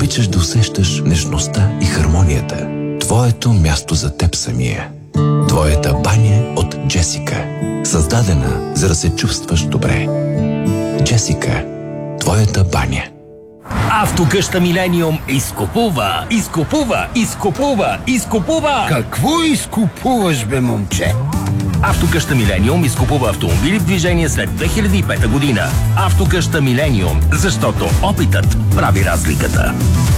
обичаш да усещаш нежността и хармонията. Твоето място за теб самия. Твоята баня от Джесика. Създадена, за да се чувстваш добре. Джесика. Твоята баня. Автокъща Милениум изкупува! Какво изкупуваш, бе, момче? Автокъща Милениум изкупува автомобили в движение след 2005 година. Автокъща Милениум, защото опитът прави разликата.